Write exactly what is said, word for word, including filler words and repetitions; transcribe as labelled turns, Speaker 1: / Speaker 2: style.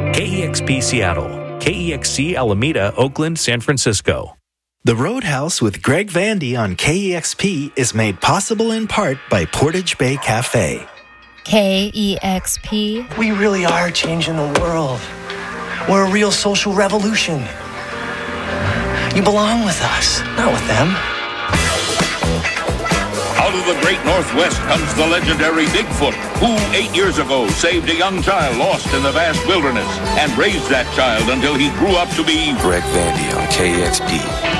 Speaker 1: K E X P Seattle, K E X C Alameda, Oakland, San Francisco.
Speaker 2: The Roadhouse with Greg Vandy on K E X P is made possible in part by Portage Bay Cafe.
Speaker 3: K E X P.
Speaker 4: We really are changing the world. We're a real social revolution. You belong with us, not with them.
Speaker 5: Out of the great Northwest comes the legendary Bigfoot, who eight years ago saved a young child lost in the vast wilderness and raised that child until he grew up to be
Speaker 6: Greg Vandy on K E X P.